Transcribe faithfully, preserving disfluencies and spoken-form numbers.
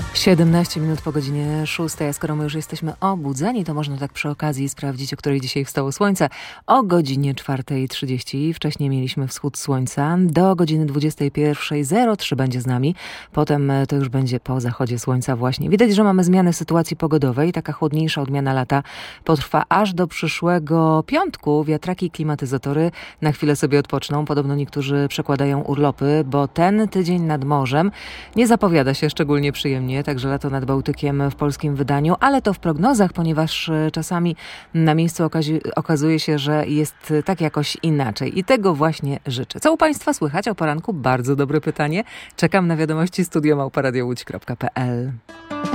siedemnaście minut po godzinie szóstej, a skoro my już jesteśmy obudzeni, to można tak przy okazji sprawdzić, o której dzisiaj wstało słońce. O godzinie czwartej trzydzieści, wcześniej mieliśmy wschód słońca, do godziny dwudziestej pierwszej zero trzy będzie z nami, potem to już będzie po zachodzie słońca właśnie. Widać, że mamy zmianę w sytuacji pogodowej, taka chłodniejsza odmiana lata potrwa aż do przyszłego piątku. Wiatraki i klimatyzatory na chwilę sobie odpoczną, podobno niektórzy przekładają urlopy, bo ten tydzień nad morzem nie zapowiada się szczególnie przyjemnie. Także lato nad Bałtykiem w polskim wydaniu, ale to w prognozach, ponieważ czasami na miejscu okazi- okazuje się, że jest tak jakoś inaczej. I tego właśnie życzę. Co u Państwa słychać o poranku? Bardzo dobre pytanie. Czekam na wiadomości studio małpa radio łódź kropka p l.